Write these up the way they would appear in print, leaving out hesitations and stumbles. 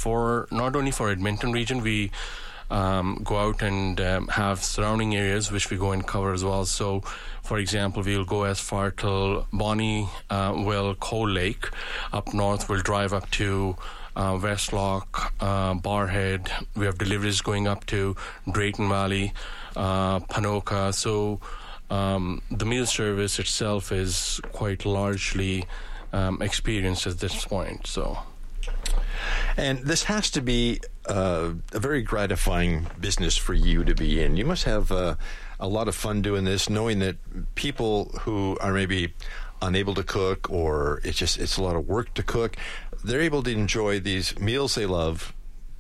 for not only for Edmonton region, we go out and have surrounding areas which we go and cover as well. So, for example, we'll go as far till Bonnyville, Coal Lake. Up north, we'll drive up to Westlock, Barhead. We have deliveries going up to Drayton Valley, Panoka. So the meal service itself is quite largely experienced at this point. So, and this has to be a very gratifying business for you to be in. You must have a lot of fun doing this, knowing that people who are maybe unable to cook, or it's a lot of work to cook, they're able to enjoy these meals they love,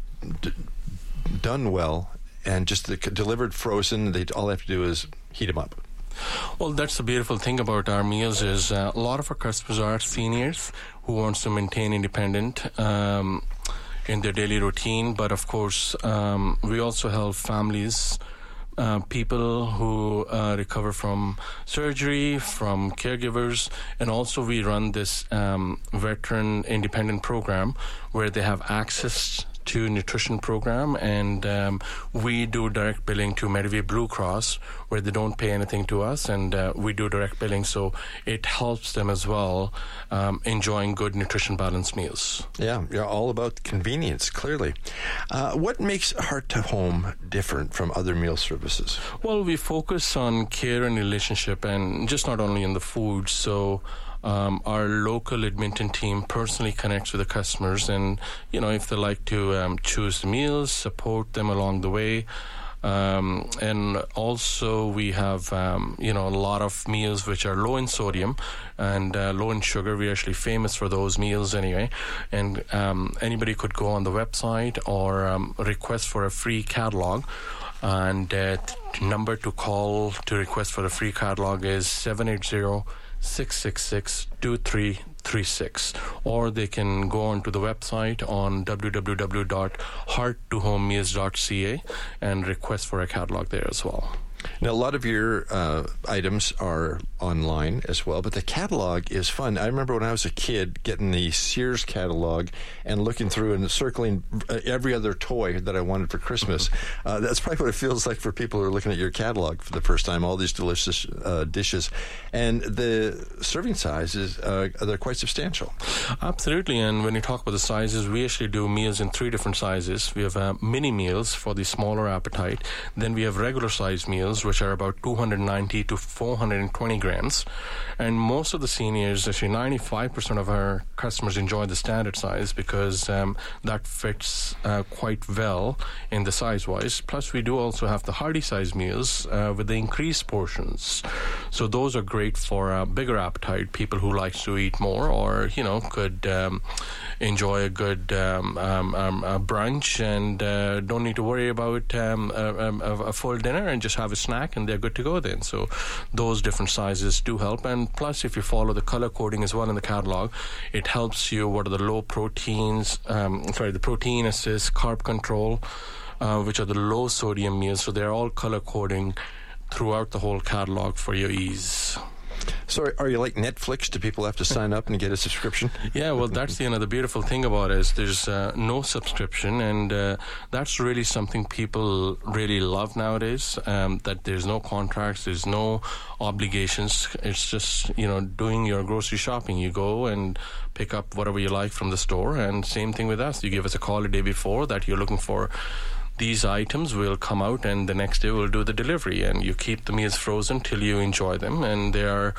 done well, and just delivered frozen. All they have to do is heat them up. Well, that's the beautiful thing about our meals is a lot of our customers are seniors who wants to maintain independent in their daily routine. But of course, we also help families, people who recover from surgery, from caregivers, and also we run this veteran independent program where they have access to nutrition program, and we do direct billing to Medway Blue Cross, where they don't pay anything to us, and we do direct billing, so it helps them as well enjoying good nutrition balanced meals. Yeah, you're all about convenience, clearly. What makes Heart to Home different from other meal services? Well, we focus on care and relationship, and just not only in the food. So our local Edmonton team personally connects with the customers, and if they like to choose the meals, support them along the way. And also we have a lot of meals which are low in sodium and low in sugar. We're actually famous for those meals anyway, and anybody could go on the website or request for a free catalog, and the number to call to request for a free catalog is 780-666-2336, or they can go onto the website on www.hearttohomemeals.ca and request for a catalog there as well. Now, a lot of your items are online as well, but the catalog is fun. I remember when I was a kid getting the Sears catalog and looking through and circling every other toy that I wanted for Christmas. That's probably what it feels like for people who are looking at your catalog for the first time, all these delicious dishes. And the serving sizes, they're quite substantial. Absolutely, and when you talk about the sizes, we actually do meals in 3 different sizes. We have mini meals for the smaller appetite. Then we have regular size meals, which are about 290 to 420 grams. And most of the seniors, actually 95% of our customers enjoy the standard size because that fits quite well in the size-wise. Plus, we do also have the hearty size meals with the increased portions. So those are great for a bigger appetite, people who like to eat more or, could enjoy a good brunch and don't need to worry about a full dinner and just have a snack and they're good to go then. So those different sizes do help. And plus, if you follow the color coding as well in the catalog, it helps you what are the low proteins, the protein assist, carb control, which are the low sodium meals. So they're all color coding throughout the whole catalog for your ease. So are you like Netflix? Do people have to sign up and get a subscription? Yeah, well, that's the beautiful thing about it is there's no subscription, and that's really something people really love nowadays, that there's no contracts, there's no obligations. It's just, doing your grocery shopping. You go and pick up whatever you like from the store, and same thing with us. You give us a call a day before that you're looking for these items, will come out, and the next day we'll do the delivery, and you keep the meals frozen till you enjoy them, and they are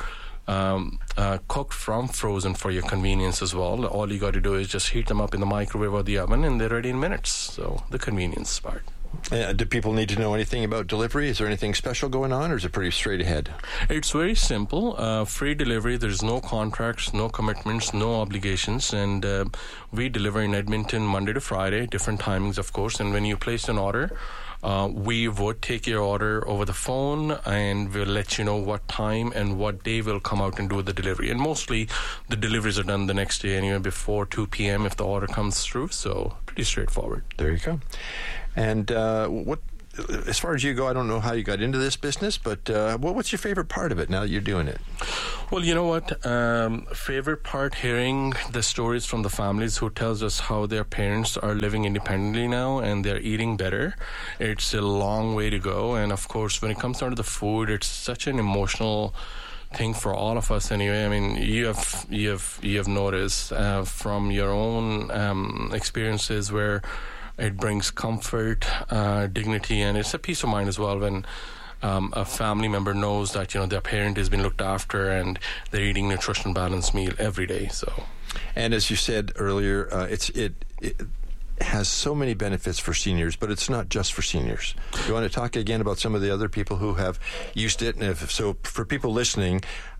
cooked from frozen for your convenience as well. All you got to do is just heat them up in the microwave or the oven, and they're ready in minutes. So the convenience part. Do people need to know anything about delivery? Is there anything special going on, or is it pretty straight ahead? It's very simple. Free delivery. There's no contracts, no commitments, no obligations. And we deliver in Edmonton Monday to Friday, different timings, of course. And when you place an order, we would take your order over the phone, and we'll let you know what time and what day we'll come out and do the delivery. And mostly the deliveries are done the next day anyway, before 2 p.m. if the order comes through. So pretty straightforward. There you go. And what as far as you go, I don't know how you got into this business, but what's your favorite part of it now that you're doing it? Well, you know what? Favorite part, hearing the stories from the families who tells us how their parents are living independently now and they're eating better. It's a long way to go. And of course, when it comes down to the food, it's such an emotional thing for all of us anyway. I mean, you have noticed from your own experiences where it brings comfort, dignity, and it's a peace of mind as well when a family member knows that their parent has been looked after and they're eating nutrition balanced meal every day. So, and as you said earlier, it has so many benefits for seniors, but it's not just for seniors. You want to talk again about some of the other people who have used it, and so for people listening,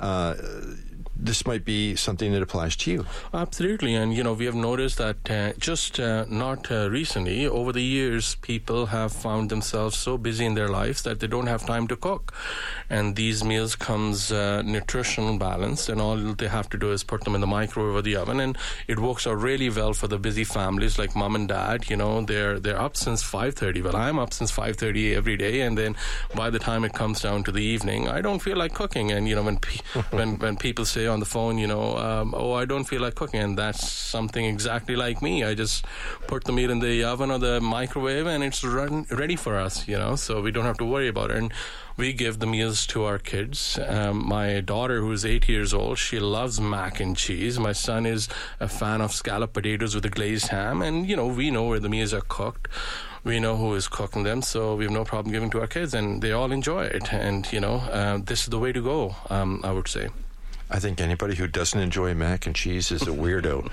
this might be something that applies to you. Absolutely. And, we have noticed that just not recently, over the years, people have found themselves so busy in their lives that they don't have time to cook. And these meals comes nutrition balanced, and all they have to do is put them in the microwave or the oven, and it works out really well for the busy families like mom and dad. They're up since 5:30. Well, I'm up since 5:30 every day, and then by the time it comes down to the evening, I don't feel like cooking. And, when people say on the phone, I don't feel like cooking, and that's something exactly like me. I just put the meat in the oven or the microwave and it's ready for us, so we don't have to worry about it. And we give the meals to our kids. My daughter, who is 8 years old, she loves mac and cheese. My son is a fan of scalloped potatoes with a glazed ham, and we know where the meals are cooked. We know who is cooking them, so we have no problem giving to our kids, and they all enjoy it. And this is the way to go, I would say. I think anybody who doesn't enjoy mac and cheese is a weirdo.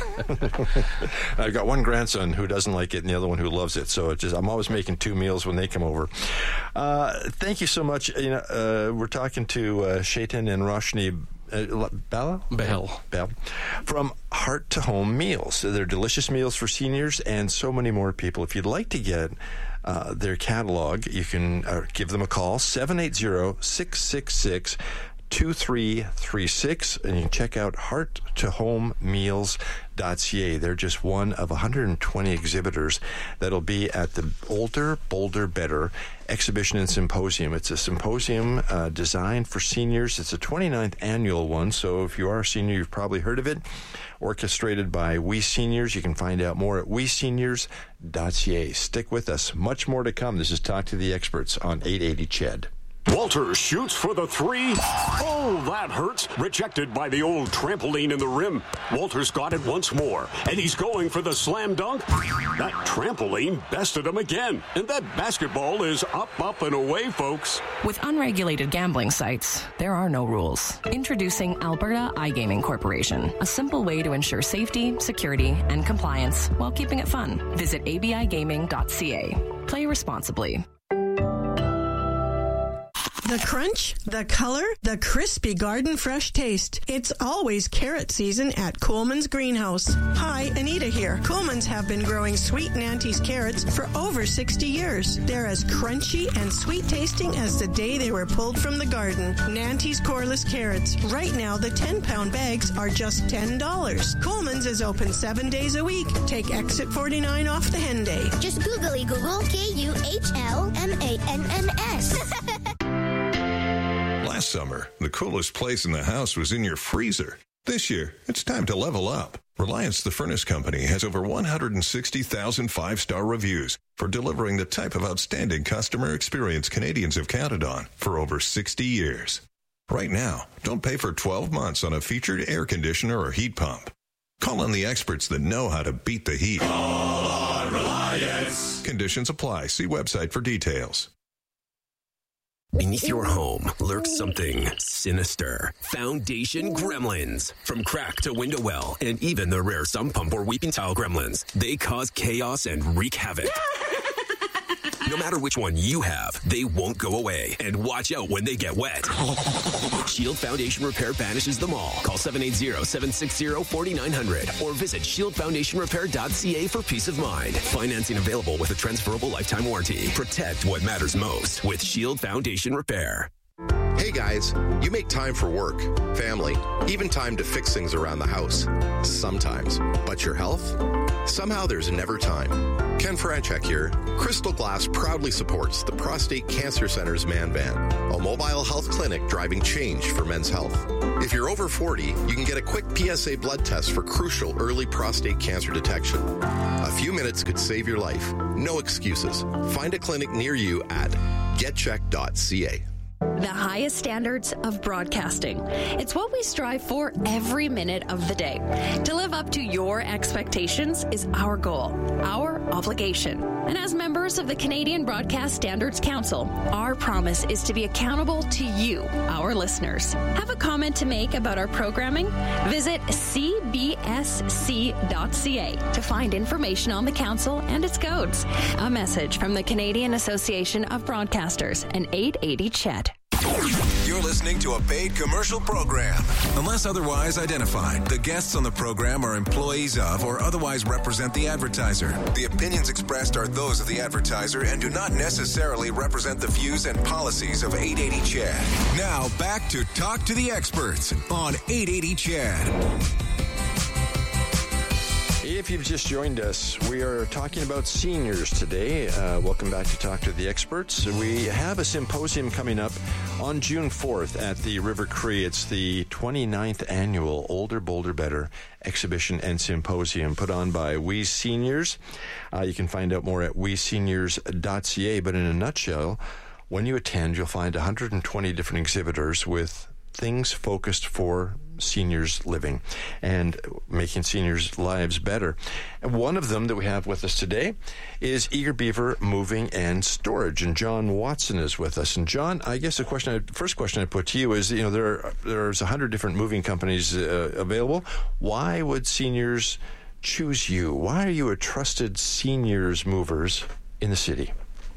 I've got one grandson who doesn't like it and the other one who loves it. So I'm always making two meals when they come over. Thank you so much. We're talking to Chetan and Roshni Bahl from Heart to Home Meals. They're delicious meals for seniors and so many more people. If you'd like to get their catalog, you can give them a call, 780-666-2336, and you can check out hearttohomemeals.ca. They're just one of 120 exhibitors that'll be at the Older, Bolder, Better Exhibition and Symposium. It's a symposium designed for seniors. It's a 29th annual one, so if you are a senior, you've probably heard of it. Orchestrated by We Seniors. You can find out more at weseniors.ca. Stick with us. Much more to come. This is Talk to the Experts on 880 CHED. Walter shoots for the three. Oh, that hurts. Rejected by the old trampoline in the rim. Walter's got it once more, and he's going for the slam dunk. That trampoline bested him again, and that basketball is up, and away, folks. With unregulated gambling sites, there are no rules. Introducing Alberta iGaming Corporation, a simple way to ensure safety, security, and compliance while keeping it fun. Visit abigaming.ca. Play responsibly. The crunch, the color, the crispy garden fresh taste. It's always carrot season at Coleman's Greenhouse. Hi, Anita here. Coleman's have been growing Sweet Nantes carrots for over 60 years. They're as crunchy and sweet tasting as the day they were pulled from the garden. Nantes coreless carrots. Right now, the 10-pound bags are just $10. Coleman's is open 7 days a week. Take exit 49 off the Henday. Just googly Google KUHLMANNS. Last summer, the coolest place in the house was in your freezer. This year, it's time to level up. Reliance the Furnace Company has over 160,000 five-star reviews for delivering the type of outstanding customer experience Canadians have counted on for over 60 years. Right now, don't pay for 12 months on a featured air conditioner or heat pump. Call on the experts that know how to beat the heat. Call on Reliance. Conditions apply. See website for details. Beneath your home lurks something sinister. Foundation Gremlins. From crack to window well, and even the rare sump pump or weeping tile gremlins, they cause chaos and wreak havoc. No matter which one you have, they won't go away. And watch out when they get wet. Shield Foundation Repair banishes them all. Call 780-760-4900 or visit shieldfoundationrepair.ca for peace of mind. Financing available with a transferable lifetime warranty. Protect what matters most with Shield Foundation Repair. Hey guys, you make time for work, family, even time to fix things around the house. Sometimes. But your health? Somehow there's never time. Ken Franchek here. Crystal Glass proudly supports the Prostate Cancer Center's Man Van, a mobile health clinic driving change for men's health. If you're over 40, you can get a quick PSA blood test for crucial early prostate cancer detection. A few minutes could save your life. No excuses. Find a clinic near you at getcheck.ca. The highest standards of broadcasting. It's what we strive for every minute of the day. To live up to your expectations is our goal, our obligation. And as members of the Canadian Broadcast Standards Council, our promise is to be accountable to you, our listeners. Have a comment to make about our programming? Visit cbsc.ca to find information on the council and its codes. A message from the Canadian Association of Broadcasters and 880 CHED. You're listening to a paid commercial program. Unless otherwise identified, the guests on the program are employees of or otherwise represent the advertiser. The opinions expressed are those of the advertiser and do not necessarily represent the views and policies of 880 CHED. Now back to Talk to the Experts on 880 CHED. If you've just joined us, we are talking about seniors today. Welcome back to Talk to the Experts. We have a symposium coming up on June 4th at the River Cree. It's the 29th annual Older, Bolder, Better exhibition and symposium put on by We Seniors. You can find out more at weseniors.ca. But in a nutshell, when you attend, you'll find 120 different exhibitors with things focused for seniors living and making seniors' lives better. And one of them that we have with us today is Eager Beaver Moving and Storage, and John Watson is with us. And John, I guess the first question I put to you is, there's 100 different moving companies available. Why would seniors choose you? Why are you a trusted seniors movers in the city?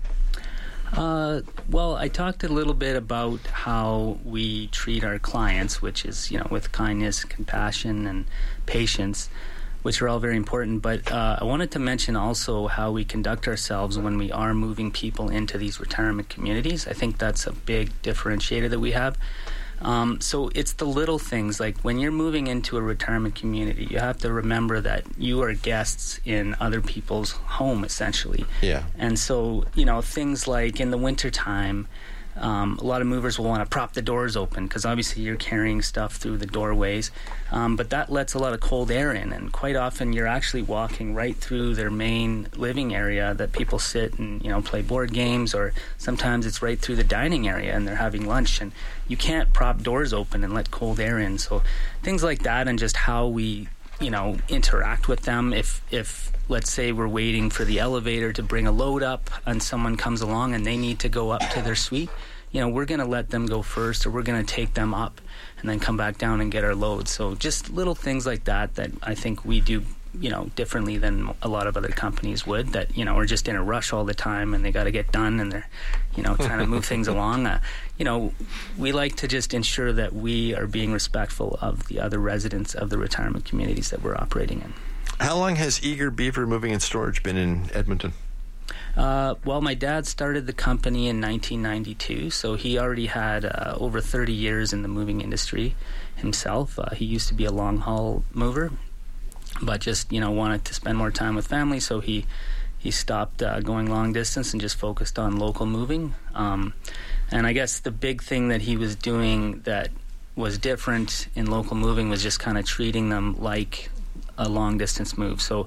Well, I talked a little bit about how we treat our clients, which is, with kindness, compassion, and patience, which are all very important. But I wanted to mention also how we conduct ourselves when we are moving people into these retirement communities. I think that's a big differentiator that we have. So it's the little things, like when you're moving into a retirement community, you have to remember that you are guests in other people's home, essentially. Yeah. And so, things like in the wintertime, a lot of movers will want to prop the doors open because obviously you're carrying stuff through the doorways, but that lets a lot of cold air in, and quite often you're actually walking right through their main living area that people sit and play board games, or sometimes it's right through the dining area and they're having lunch, and you can't prop doors open and let cold air in. So things like that, and just how we interact with them. If let's say we're waiting for the elevator to bring a load up and someone comes along and they need to go up to their suite, we're going to let them go first, or we're going to take them up and then come back down and get our load. So just little things like that I think we do differently than a lot of other companies would, that are just in a rush all the time and they got to get done and they're trying to move things along. We like to just ensure that we are being respectful of the other residents of the retirement communities that we're operating in. How long has Eager Beaver Moving and Storage been in Edmonton? Well, my dad started the company in 1992, so he already had over 30 years in the moving industry himself. He used to be a long-haul mover, but just, wanted to spend more time with family, so he stopped going long distance and just focused on local moving. And I guess the big thing that he was doing that was different in local moving was just kind of treating them like a long distance move. So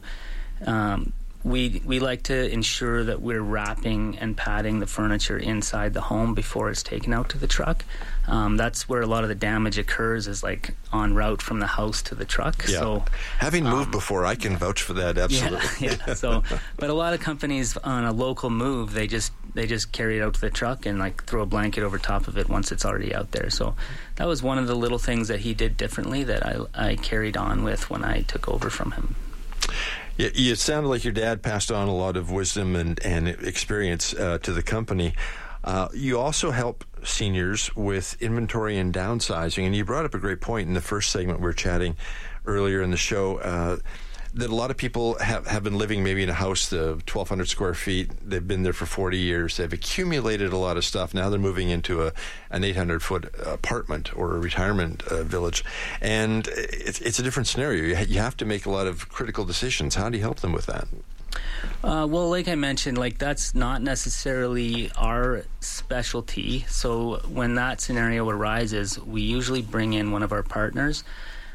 we like to ensure that we're wrapping and padding the furniture inside the home before it's taken out to the truck. That's where a lot of the damage occurs, is like en route from the house to the truck. Yeah. So having moved before, I can vouch for that, absolutely. Yeah. So, but a lot of companies on a local move, they just carry it out to the truck and like throw a blanket over top of it once it's already out there. So that was one of the little things that he did differently that I carried on with when I took over from him. It sounded like your dad passed on a lot of wisdom and experience to the company. You also help seniors with inventory and downsizing, and you brought up a great point in the first segment we were chatting earlier in the show. that a lot of people have been living maybe in a house, 1,200 square feet. They've been there for 40 years. They've accumulated a lot of stuff. Now they're moving into an 800-foot apartment or a retirement village. And it's a different scenario. You have to make a lot of critical decisions. How do you help them with that? Well, like I mentioned, that's not necessarily our specialty. So when that scenario arises, we usually bring in one of our partners.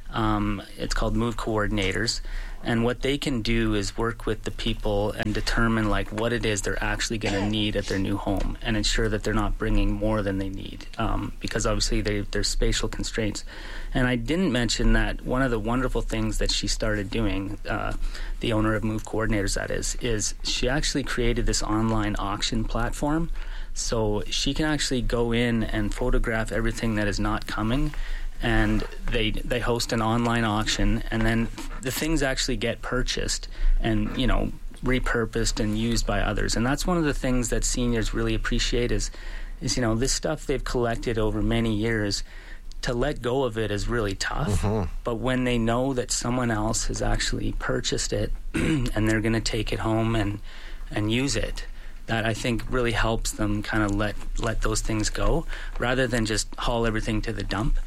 It's called Move Coordinators. And what they can do is work with the people and determine what it is they're actually going to need at their new home and ensure that they're not bringing more than they need, because obviously there's spatial constraints. And I didn't mention that one of the wonderful things that she started doing, the owner of Move Coordinators that is she actually created this online auction platform. So she can actually go in and photograph everything that is not coming, and they host an online auction, and then the things actually get purchased and repurposed and used by others. And that's one of the things that seniors really appreciate is this stuff they've collected over many years. To let go of it is really tough, but when they know that someone else has actually purchased it and they're going to take it home and use it, that I think really helps them kind of let those things go rather than just haul everything to the dump.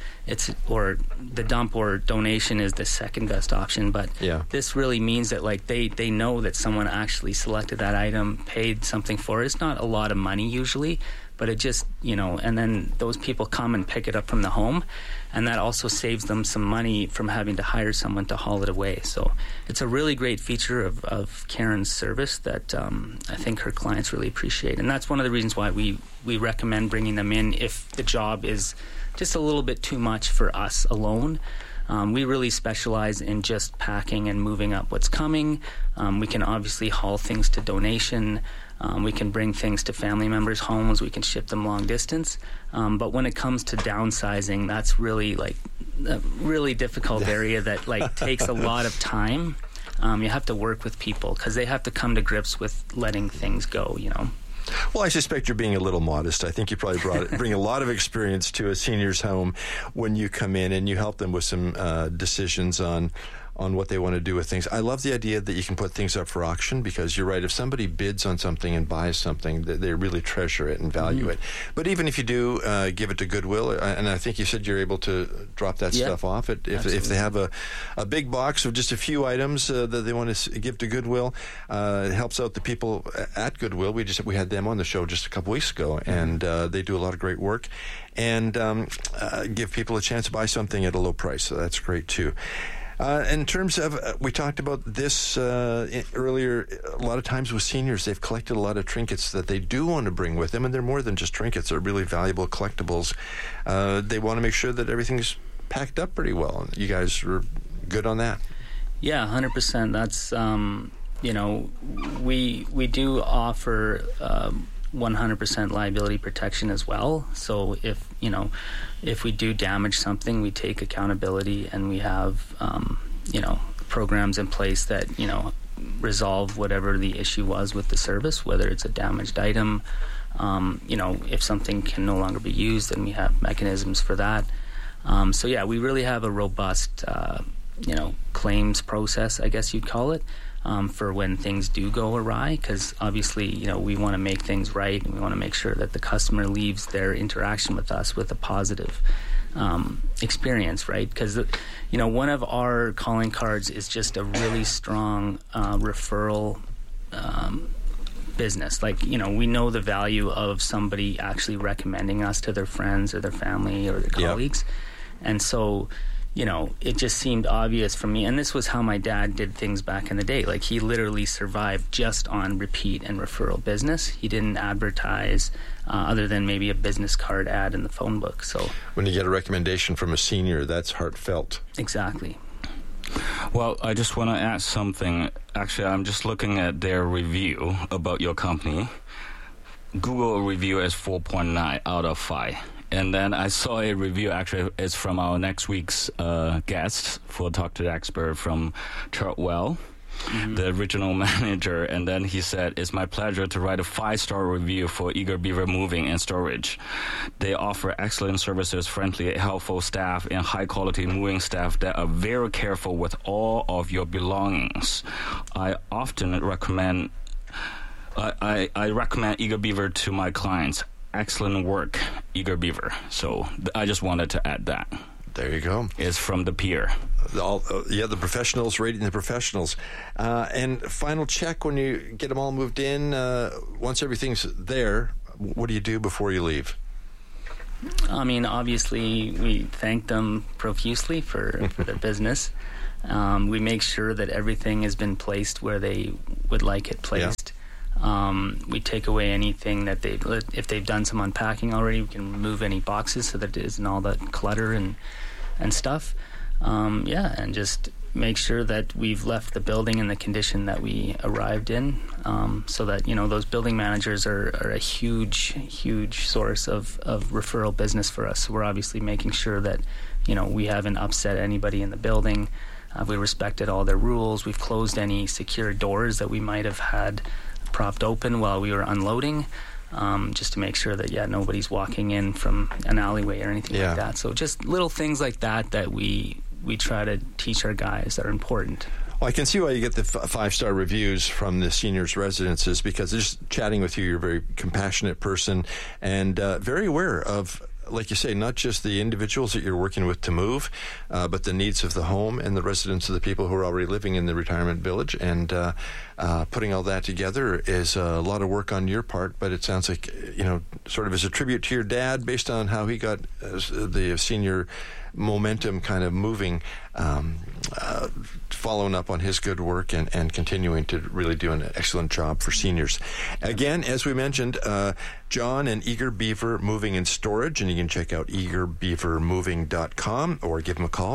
Or the dump or donation is the second best option, but this really means that they know that someone actually selected that item, paid something for it. It's not a lot of money usually, but it just, and then those people come and pick it up from the home, and that also saves them some money from having to hire someone to haul it away. So it's a really great feature of Karen's service that I think her clients really appreciate. And that's one of the reasons why we recommend bringing them in if the job is just a little bit too much for us alone. We really specialize in just packing and moving up what's coming. We can obviously haul things to donation. We can bring things to family members' homes. We can ship them long distance. But when it comes to downsizing, that's really a really difficult area that takes a lot of time. You have to work with people because they have to come to grips with letting things go, Well, I suspect you're being a little modest. I think you probably bring a lot of experience to a senior's home when you come in and you help them with some decisions on what they want to do with things. I love the idea that you can put things up for auction because you're right. If somebody bids on something and buys something, they really treasure it and value it. But even if you do give it to Goodwill, and I think you said you're able to drop that stuff off. If they have a big box of just a few items that they want to give to Goodwill, it helps out the people at Goodwill. We had them on the show just a couple weeks ago, and they do a lot of great work and give people a chance to buy something at a low price. So that's great too. In terms of, we talked about this earlier, a lot of times with seniors, they've collected a lot of trinkets that they do want to bring with them, and they're more than just trinkets. They're really valuable collectibles. They want to make sure that everything's packed up pretty well. You guys are good on that? Yeah, 100%. That's, we do offer 100% liability protection as well. So if we do damage something, we take accountability, and we have programs in place that resolve whatever the issue was with the service, whether it's a damaged item. If something can no longer be used, then we have mechanisms for that. We really have a robust claims process, I guess you'd call it. For when things do go awry, because obviously, we want to make things right, and we want to make sure that the customer leaves their interaction with us with a positive experience, right? Because, one of our calling cards is just a really strong referral business. We know the value of somebody actually recommending us to their friends or their family or their colleagues. And so, it just seemed obvious for me. And this was how my dad did things back in the day. He literally survived just on repeat and referral business. He didn't advertise other than maybe a business card ad in the phone book. So when you get a recommendation from a senior, that's heartfelt. Exactly. Well, I just want to ask something. Actually, I'm just looking at their review about your company. Google review is 4.9 out of 5. And then I saw a review, actually, it's from our next week's guest for Talk to the Expert from Chartwell. the regional manager, and then he said, "It's my pleasure to write a 5-star review for Eager Beaver Moving and Storage. They offer excellent services, friendly, helpful staff, and high-quality moving staff that are very careful with all of your belongings. I often recommend I recommend Eager Beaver to my clients. Excellent work, Eager Beaver." So I just wanted to add that. There you go. It's from the peer. The professionals rating the professionals. And final check when you get them all moved in. Once everything's there, what do you do before you leave? I mean, obviously, we thank them profusely for their business. We make sure that everything has been placed where they would like it placed. Yeah. We take away anything that if they've done some unpacking already, we can remove any boxes so that it isn't all that clutter and stuff. And just make sure that we've left the building in the condition that we arrived in, so that, those building managers are a huge source of referral business for us. So we're obviously making sure that, we haven't upset anybody in the building. We respected all their rules. We've closed any secure doors that we might have had propped open while we were unloading, just to make sure that nobody's walking in from an alleyway or anything like that. So just little things like that we try to teach our guys that are important. Well, I can see why you get the 5-star reviews from the seniors' residences, because just chatting with you, you're a very compassionate person and very aware of, like you say, not just the individuals that you're working with to move, but the needs of the home and the residents of the people who are already living in the retirement village. And putting all that together is a lot of work on your part, but it sounds like, sort of as a tribute to your dad, based on how he got the senior momentum kind of moving, following up on his good work and continuing to really do an excellent job for seniors. Again, as we mentioned, John and Eager Beaver Moving and Storage, and you can check out eagerbeavermoving.com or give them a call,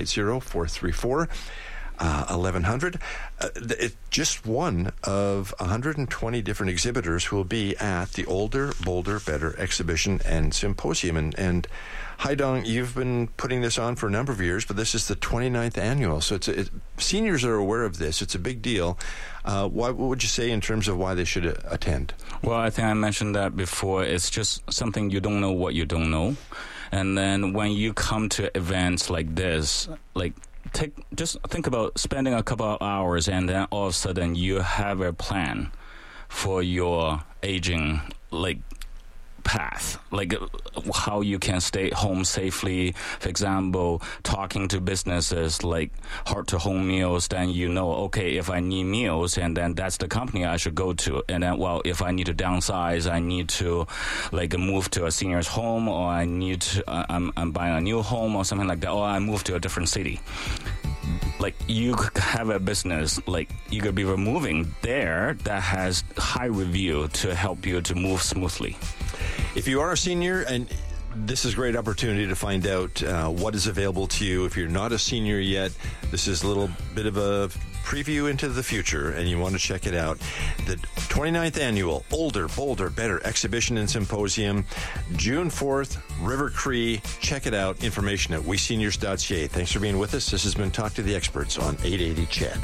780-434-1100. It's just one of 120 different exhibitors who will be at the Older, Bolder, Better exhibition and symposium. And Haidong, you've been putting this on for a number of years, but this is the 29th annual. So seniors are aware of this. It's a big deal. What would you say in terms of why they should attend? Well, I think I mentioned that before. It's just something you don't know what you don't know. And then when you come to events like this, just think about spending a couple of hours, and then all of a sudden you have a plan for your aging path, how you can stay home safely. For example, talking to businesses like Heart to Home Meals, then okay, if I need meals, and then that's the company I should go to. And then, if I need to downsize, I need to move to a senior's home, or I need to, I'm buying a new home or something like that, or I move to a different city. You have a business like Eager Beaver Moving there that has high review to help you to move smoothly. If you are a senior, and this is a great opportunity to find out what is available to you. If you're not a senior yet, this is a little bit of a preview into the future, and you want to check it out. The 29th annual Older, Bolder, Better exhibition and symposium, June 4th, River Cree. Check it out. Information at weseniors.ca. Thanks for being with us. This has been Talk to the Experts on 880 CHED.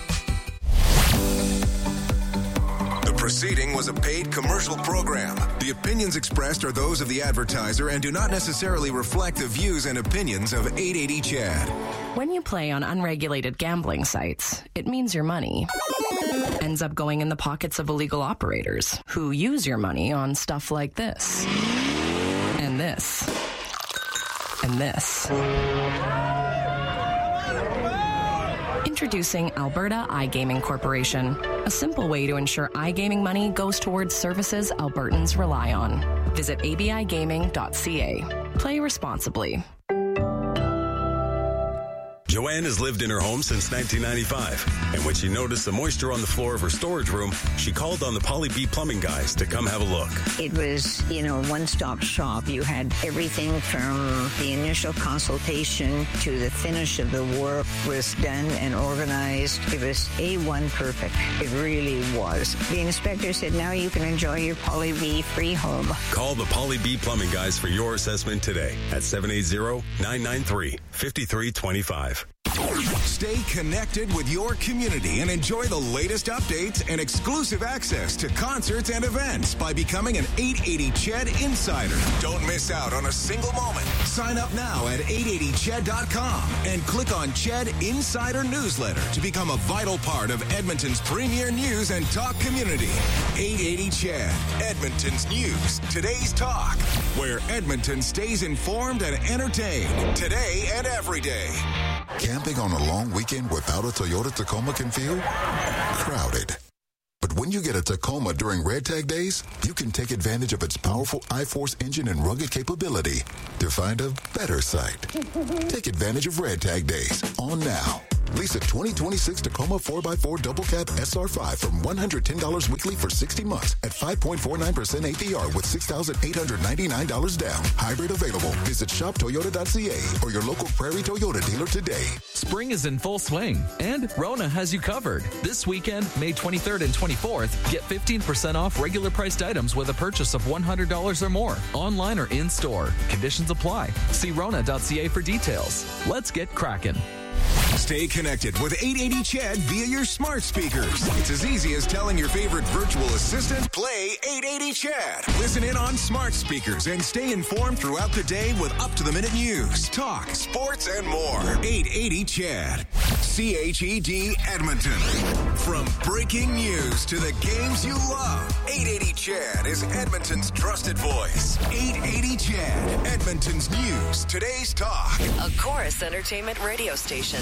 The proceeding was a paid commercial program. The opinions expressed are those of the advertiser and do not necessarily reflect the views and opinions of 880 CHED. When you play on unregulated gambling sites, it means your money ends up going in the pockets of illegal operators who use your money on stuff like this, and this, and this. Introducing Alberta iGaming Corporation, a simple way to ensure iGaming money goes towards services Albertans rely on. Visit abigaming.ca. Play responsibly. Joanne has lived in her home since 1995, and when she noticed the moisture on the floor of her storage room, she called on the Polly B Plumbing guys to come have a look. It was, a one-stop shop. You had everything from the initial consultation to the finish of the work was done and organized. It was A1 perfect. It really was. The inspector said, now you can enjoy your Polly B free home. Call the Polly B Plumbing guys for your assessment today at 780-993-5325. Stay connected with your community and enjoy the latest updates and exclusive access to concerts and events by becoming an 880 CHED Insider. Don't miss out on a single moment. Sign up now at 880ched.com and click on CHED Insider Newsletter to become a vital part of Edmonton's premier news and talk community. 880 CHED, Edmonton's news, today's talk, where Edmonton stays informed and entertained today and every day. Camping on a long weekend without a Toyota Tacoma can feel crowded. But when you get a Tacoma during Red Tag Days, you can take advantage of its powerful I-Force engine and rugged capability to find a better site. Take advantage of Red Tag Days on now. Lease a 2026 Tacoma 4x4 double cab SR5 from $110 weekly for 60 months at 5.49% APR with $6,899 down. Hybrid available. Visit shoptoyota.ca or your local Prairie Toyota dealer today. Spring is in full swing, and Rona has you covered. This weekend, May 23rd and 24th, get 15% off regular priced items with a purchase of $100 or more, online or in-store. Conditions apply. See Rona.ca for details. Let's get cracking. Stay connected with 880 CHED via your smart speakers. It's as easy as telling your favorite virtual assistant, play 880 CHED. Listen in on smart speakers and stay informed throughout the day with up-to-the-minute news, talk, sports, and more. 880 CHED. CHED Edmonton. From breaking news to the games you love, 880 CHED is Edmonton's trusted voice. 880 CHED, Edmonton's news, today's talk. A Chorus Entertainment radio station.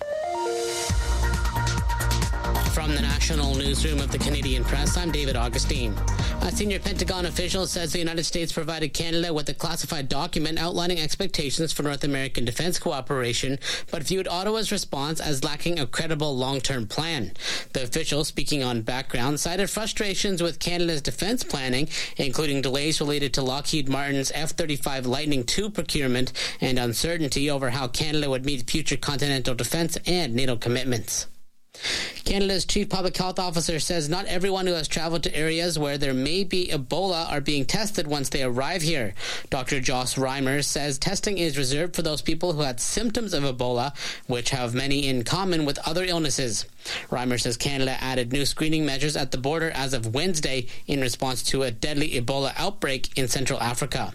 From the National Newsroom of the Canadian Press, I'm David Augustine. A senior Pentagon official says the United States provided Canada with a classified document outlining expectations for North American defense cooperation, but viewed Ottawa's response as lacking a credible long-term plan. The official, speaking on background, cited frustrations with Canada's defense planning, including delays related to Lockheed Martin's F-35 Lightning II procurement and uncertainty over how Canada would meet future continental defense and NATO commitments. Canada's Chief Public Health Officer says not everyone who has traveled to areas where there may be Ebola are being tested once they arrive here. Dr. Joss Reimer says testing is reserved for those people who had symptoms of Ebola, which have many in common with other illnesses. Reimer says Canada added new screening measures at the border as of Wednesday in response to a deadly Ebola outbreak in Central Africa.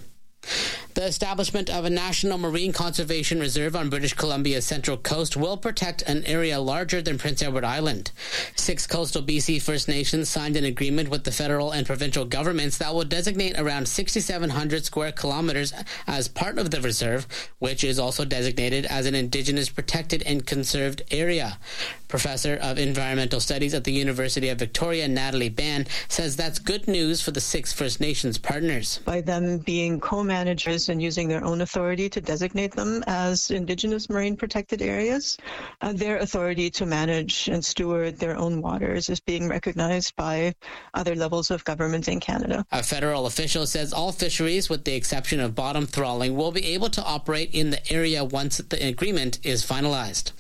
The establishment of a national marine conservation reserve on British Columbia's central coast will protect an area larger than Prince Edward Island. 6 coastal BC First Nations signed an agreement with the federal and provincial governments that will designate around 6,700 square kilometers as part of the reserve, which is also designated as an Indigenous protected and conserved area. Professor of Environmental Studies at the University of Victoria, Natalie Ban, says that's good news for the 6 First Nations partners. By them being co-managers and using their own authority to designate them as Indigenous marine protected areas, their authority to manage and steward their own waters is being recognized by other levels of government in Canada. A federal official says all fisheries, with the exception of bottom trawling, will be able to operate in the area once the agreement is finalized.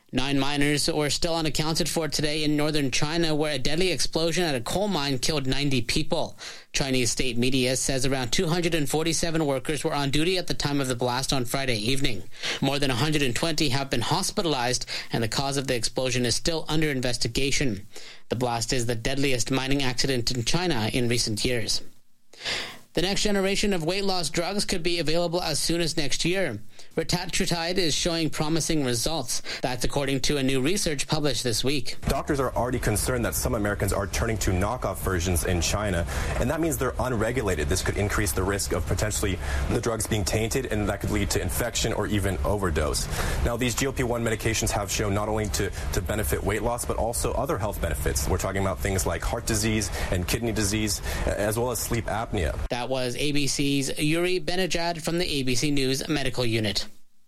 9 miners were still unaccounted for today in northern China, where a deadly explosion at a coal mine killed 90 people. Chinese state media says around 247 workers were on duty at the time of the blast on Friday evening. More than 120 have been hospitalized, and the cause of the explosion is still under investigation. The blast is the deadliest mining accident in China in recent years. The next generation of weight loss drugs could be available as soon as next year. Retatrutide is showing promising results. That's according to a new research published this week. Doctors are already concerned that some Americans are turning to knockoff versions in China, and that means they're unregulated. This could increase the risk of potentially the drugs being tainted, and that could lead to infection or even overdose. Now, these GLP-1 medications have shown not only to benefit weight loss, but also other health benefits. We're talking about things like heart disease and kidney disease, as well as sleep apnea. That was ABC's Yuri Benajad from the ABC News Medical Unit.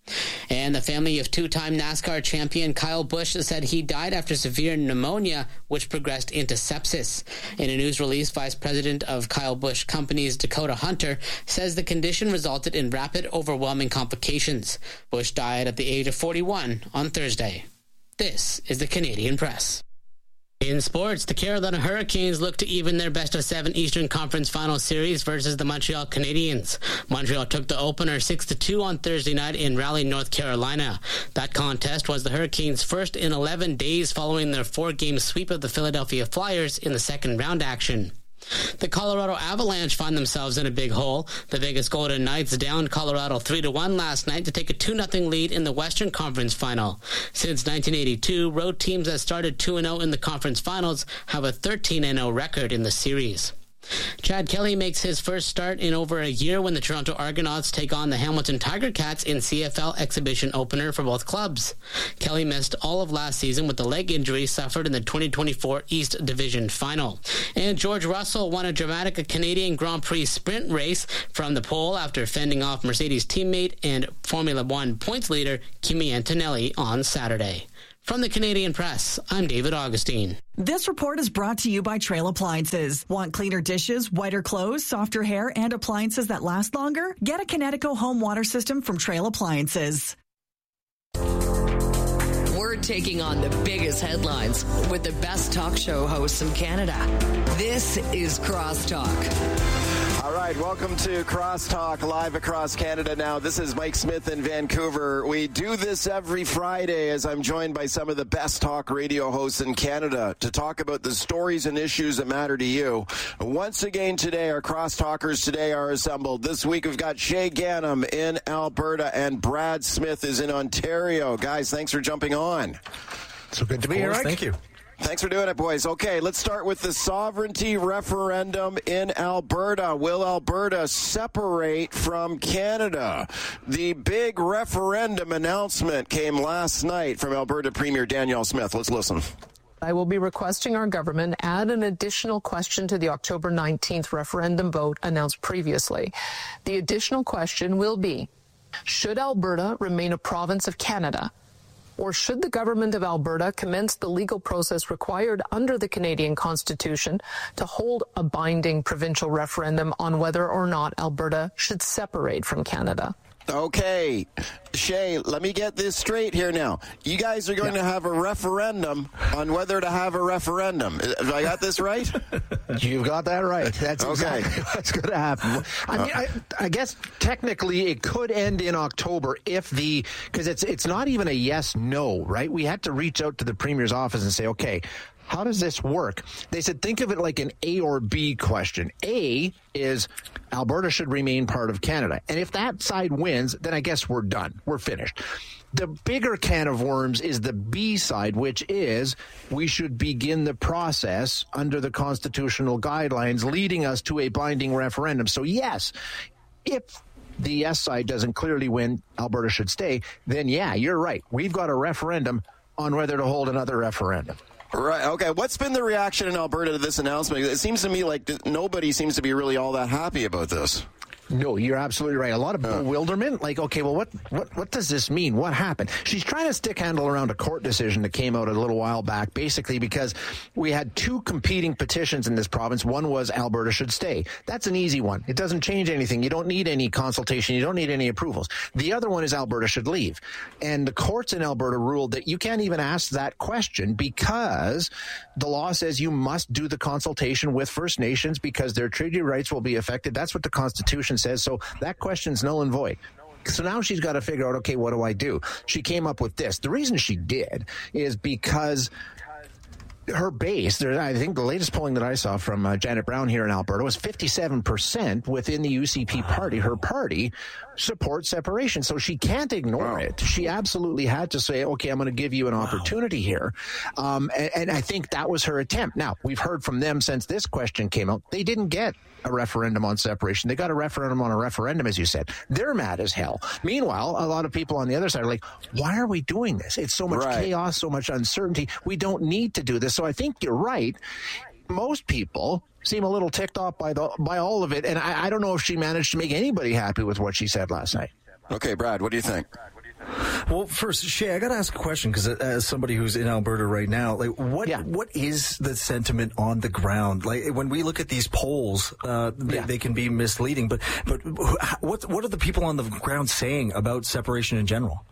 And the family of 2-time NASCAR champion Kyle Busch said he died after severe pneumonia, which progressed into sepsis. In a news release, Vice President of Kyle Busch Companies Dakota Hunter says the condition resulted in rapid, overwhelming complications. Busch died at the age of 41 on Thursday. This is the Canadian Press. In sports, the Carolina Hurricanes look to even their best-of-7 Eastern Conference Final Series versus the Montreal Canadiens. Montreal took the opener 6-2 on Thursday night in Raleigh, North Carolina. That contest was the Hurricanes' first in 11 days following their 4-game sweep of the Philadelphia Flyers in the second-round action. The Colorado Avalanche find themselves in a big hole. The Vegas Golden Knights downed Colorado 3-1 last night to take a 2-0 lead in the Western Conference Final. Since 1982, road teams that started 2-0 in the conference finals have a 13-0 record in the series. Chad Kelly makes his first start in over a year when the Toronto Argonauts take on the Hamilton Tiger Cats in CFL exhibition opener for both clubs. Kelly missed all of last season with the leg injury suffered in the 2024 East Division Final. And George Russell won a dramatic Canadian Grand Prix sprint race from the pole after fending off Mercedes teammate and Formula One points leader Kimi Antonelli on Saturday. From the Canadian Press, I'm David Augustine. This report is brought to you by Trail Appliances. Want cleaner dishes, whiter clothes, softer hair, and appliances that last longer? Get a Kinetico home water system from Trail Appliances. We're taking on the biggest headlines with the best talk show hosts in Canada. This is Crosstalk. All right, welcome to Crosstalk live across Canada now. This is Mike Smith in Vancouver. We do this every Friday as I'm joined by some of the best talk radio hosts in Canada to talk about the stories and issues that matter to you. Once again today, our Crosstalkers today are assembled. This week we've got Shay Ganem in Alberta and Brad Smith is in Ontario. Guys, thanks for jumping on. So good to be here. Thank you. Thanks for doing it, boys. Okay, let's start with the sovereignty referendum in Alberta. Will Alberta separate from Canada? The big referendum announcement came last night from Alberta Premier Danielle Smith. Let's listen. I will be requesting our government add an additional question to the October 19th referendum vote announced previously. The additional question will be, should Alberta remain a province of Canada? Or should the government of Alberta commence the legal process required under the Canadian Constitution to hold a binding provincial referendum on whether or not Alberta should separate from Canada? Okay, Shay, let me get this straight here now. You guys are going to have a referendum on whether to have a referendum. Have I got this right? You've got that right. That's exactly what's going to happen. I mean, I guess technically it could end in October because it's not even a yes-no, right? We had to reach out to the Premier's office and say, okay, how does this work? They said, think of it like an A or B question. A is Alberta should remain part of Canada. And if that side wins, then I guess we're done. We're finished. The bigger can of worms is the B side, which is we should begin the process under the constitutional guidelines leading us to a binding referendum. So yes, if the yes side doesn't clearly win, Alberta should stay, then yeah, you're right. We've got a referendum on whether to hold another referendum. Right. Okay. What's been the reaction in Alberta to this announcement? It seems to me like nobody seems to be really all that happy about this. No, you're absolutely right. A lot of bewilderment. Like, okay, well, what does this mean? What happened? She's trying to stick handle around a court decision that came out a little while back, basically because we had two competing petitions in this province. One was Alberta should stay. That's an easy one. It doesn't change anything. You don't need any consultation. You don't need any approvals. The other one is Alberta should leave. And the courts in Alberta ruled that you can't even ask that question because the law says you must do the consultation with First Nations because their treaty rights will be affected. That's what the Constitution says. So that question's null and void. So now she's got to figure out, okay, what do I do? She came up with this. The reason she did is because her base, I think the latest polling that I saw from Janet Brown here in Alberta was 57% within the UCP party. Her party supports separation, so she can't ignore it. She absolutely had to say, okay, I'm going to give you an opportunity here. And I think that was her attempt. Now, we've heard from them since this question came out. They didn't get a referendum on separation. They got a referendum on a referendum, as you said. They're mad as hell. Meanwhile, a lot of people on the other side are like, why are we doing this? It's so much chaos, so much uncertainty. We don't need to do this. So I think you're right. Most people seem a little ticked off by all of it, and I don't know if she managed to make anybody happy with what she said last night. Okay, Brad, what do you think? Well, first, Shay, I got to ask a question because as somebody who's in Alberta right now, like, what is the sentiment on the ground? Like, when we look at these polls, they can be misleading. But what are the people on the ground saying about separation in general?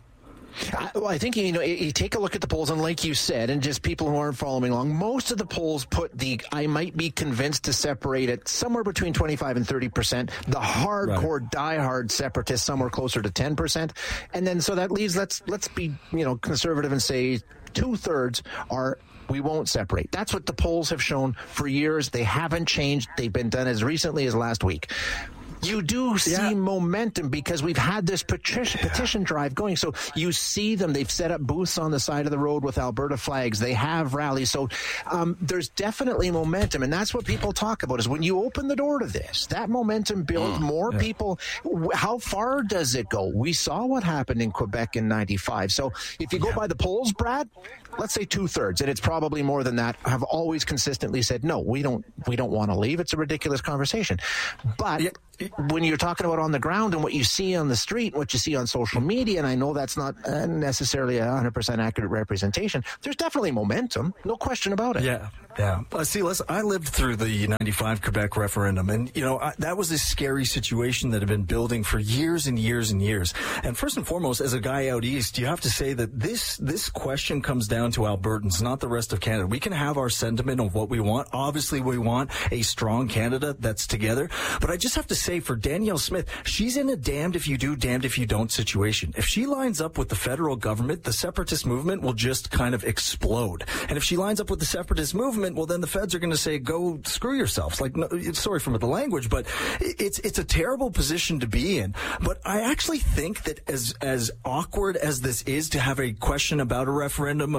I think, you take a look at the polls, and like you said, and just people who aren't following along, most of the polls put I might be convinced to separate it somewhere between 25 and 30%. The hardcore, diehard separatists somewhere closer to 10%. And then so that leaves, let's be, conservative and say 2/3 are we won't separate. That's what the polls have shown for years. They haven't changed. They've been done as recently as last week. You do see momentum because we've had this petition drive going. So you see them. They've set up booths on the side of the road with Alberta flags. They have rallies. So there's definitely momentum. And that's what people talk about is when you open the door to this, that momentum builds more people. How far does it go? We saw what happened in Quebec in 95. So if you go by the polls, Brad, let's say 2/3, and it's probably more than that, have always consistently said, no, we don't want to leave. It's a ridiculous conversation. But when you're talking about on the ground and what you see on the street, what you see on social media, and I know that's not necessarily a 100% accurate representation, there's definitely momentum. No question about it. Yeah. See, listen, I lived through the 95 Quebec referendum, and, that was a scary situation that had been building for years and years and years. And first and foremost, as a guy out east, you have to say that this question comes down to Albertans, not the rest of Canada. We can have our sentiment of what we want. Obviously, we want a strong Canada that's together. But I just have to say, for Danielle Smith, she's in a damned if you do, damned if you don't situation. If she lines up with the federal government, the separatist movement will just kind of explode. And if she lines up with the separatist movement, well, then the feds are going to say, go screw yourselves. Like, no, sorry for the language, but it's a terrible position to be in. But I actually think that as awkward as this is to have a question about a referendum,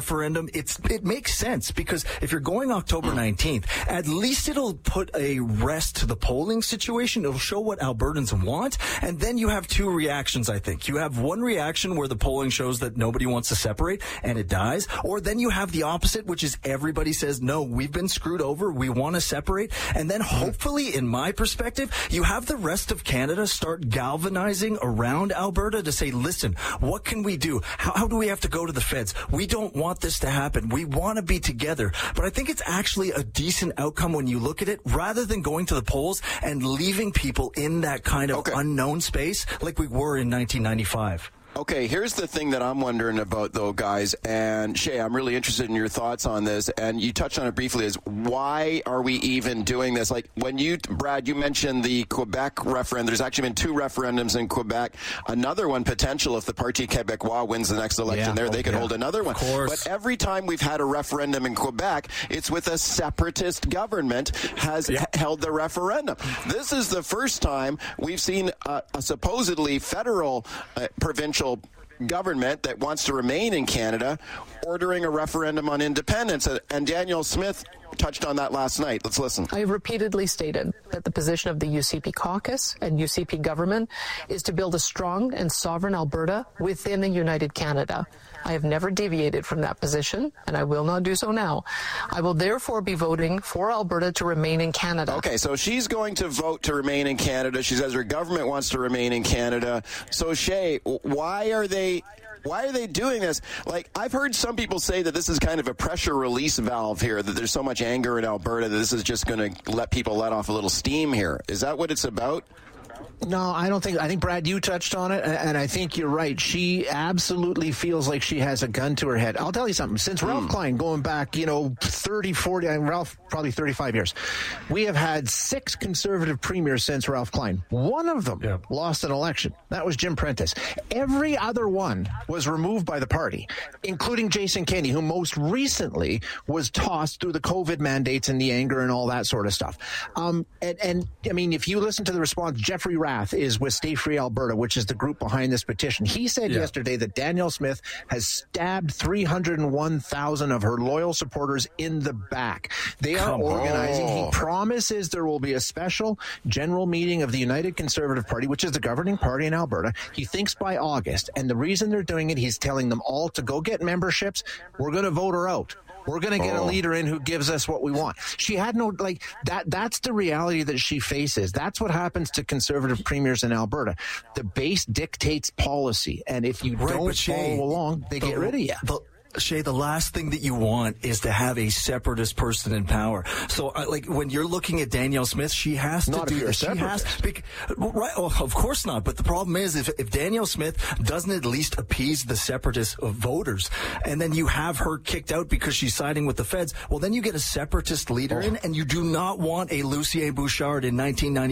it makes sense, because if you're going October 19th, at least it'll put a rest to the polling situation. It'll show what Albertans want. And then you have two reactions, I think. You have one reaction where the polling shows that nobody wants to separate and it dies. Or then you have the opposite, which is everybody says, no, we've been screwed over. We want to separate. And then hopefully, in my perspective, you have the rest of Canada start galvanizing around Alberta to say, listen, what can we do? How do we have to go to the feds? We don't want this to happen. We want to be together. But I think it's actually a decent outcome when you look at it, rather than going to the polls and leaving people in that kind of unknown space like we were in 1995. Okay, here's the thing that I'm wondering about, though, guys, and Shay, I'm really interested in your thoughts on this, and you touched on it briefly, is why are we even doing this? Like, when Brad, you mentioned the Quebec referendum. There's actually been 2 referendums in Quebec. Another one potential if the Parti Québécois wins the next election they could hold another one. Of course. But every time we've had a referendum in Quebec, it's with a separatist government has held the referendum. This is the first time we've seen a supposedly federal, provincial government that wants to remain in Canada ordering a referendum on independence. And Danielle Smith touched on that last night. Let's listen. I have repeatedly stated that the position of the UCP caucus and UCP government is to build a strong and sovereign Alberta within a united Canada. I have never deviated from that position, and I will not do so now. I will therefore be voting for Alberta to remain in Canada. Okay, so she's going to vote to remain in Canada. She says her government wants to remain in Canada. So, Shay, why are they doing this? Like, I've heard some people say that this is kind of a pressure release valve here, that there's so much anger in Alberta that this is just going to let people let off a little steam here. Is that what it's about? No, I don't think. I think, Brad, you touched on it, and I think you're right. She absolutely feels like she has a gun to her head. I'll tell you something. Since Ralph Klein, going back, 30, 40, Ralph, probably 35 years, we have had 6 conservative premiers since Ralph Klein. One of them lost an election. That was Jim Prentice. Every other one was removed by the party, including Jason Kenney, who most recently was tossed through the COVID mandates and the anger and all that sort of stuff. And I mean, if you listen to the response, Jeffrey Rath is with Stay Free Alberta, which is the group behind this petition. He said yesterday that Danielle Smith has stabbed 301,000 of her loyal supporters in the back. They are organizing. He promises there will be a special general meeting of the United Conservative Party, which is the governing party in Alberta. He thinks by August. And the reason they're doing it, he's telling them all to go get memberships. We're going to vote her out. We're going to get a leader in who gives us what we want. She had no, that's the reality that she faces. That's what happens to conservative premiers in Alberta. The base dictates policy. And if you don't follow along, they get rid of you. Shay, the last thing that you want is to have a separatist person in power. So, like, when you're looking at Danielle Smith, she has to do this. She has, right? Well, of course not. But the problem is, if Danielle Smith doesn't at least appease the separatist voters, and then you have her kicked out because she's siding with the feds, well, then you get a separatist leader in, and you do not want a Lucien Bouchard in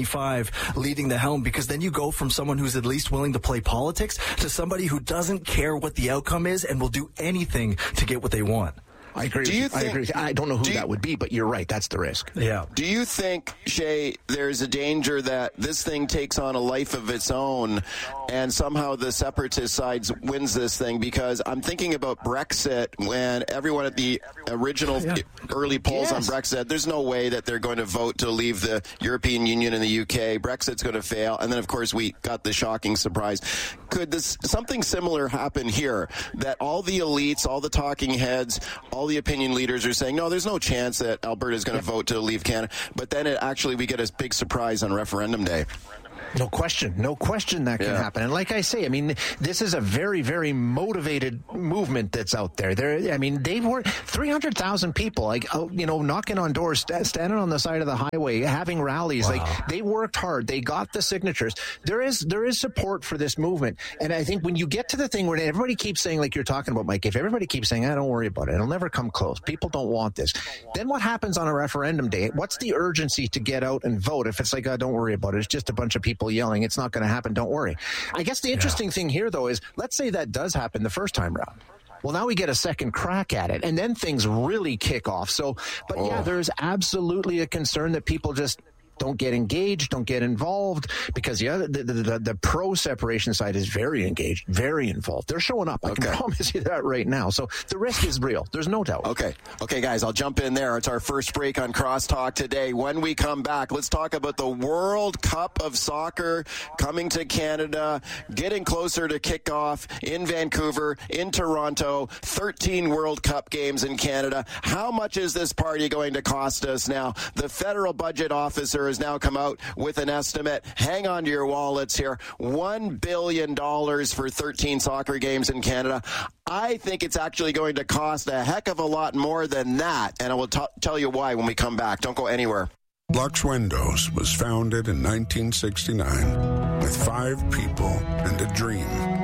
1995 leading the helm, because then you go from someone who's at least willing to play politics to somebody who doesn't care what the outcome is and will do anything to get what they want. I agree. I don't know who that would be, but you're right. That's the risk. Yeah. Do you think, Shay, there's a danger that this thing takes on a life of its own and somehow the separatist side wins this thing? Because I'm thinking about Brexit, when everyone at the original early polls on Brexit, there's no way that they're going to vote to leave the European Union and the UK. Brexit's going to fail. And then, of course, we got the shocking surprise. Could something similar happen here, that all the elites, all the talking heads, all the opinion leaders are saying, no, there's no chance that Alberta is going to vote to leave Canada, but then we get a big surprise on referendum day? No question that can happen. And like I say, I mean, this is a very, very motivated movement that's out there. They've worked 300,000 people, knocking on doors, standing on the side of the highway, having rallies. Wow. Like, they worked hard. They got the signatures. There is support for this movement. And I think when you get to the thing where everybody keeps saying, like you're talking about, Mike, if everybody keeps saying, don't worry about it, it'll never come close, people don't want this, then what happens on a referendum day? What's the urgency to get out and vote if it's like, don't worry about it, it's just a bunch of people yelling, it's not going to happen, don't worry? I guess the interesting thing here, though, is let's say that does happen the first time round. Well, now we get a second crack at it, and then things really kick off. So, there's absolutely a concern that people just don't get engaged, don't get involved, because the pro-separation side is very engaged, very involved. They're showing up. I can promise you that right now. So the risk is real. There's no doubt. Okay, guys, I'll jump in there. It's our first break on Crosstalk today. When we come back, let's talk about the World Cup of Soccer coming to Canada, getting closer to kickoff in Vancouver, in Toronto, 13 World Cup games in Canada. How much is this party going to cost us now? The federal budget officer has now come out with an estimate. Hang on to your wallets here. $1 billion for 13 soccer games in Canada. I think it's actually going to cost a heck of a lot more than that, and I will tell you why when we come back. Don't go anywhere. Lux Windows was founded in 1969 with 5 people and a dream.